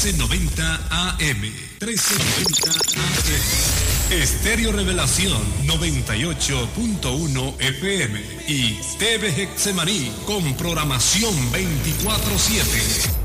1390 AM. 1390 AM. Estéreo Revelación 98.1 FM y TV Hexemaní con programación 24/7.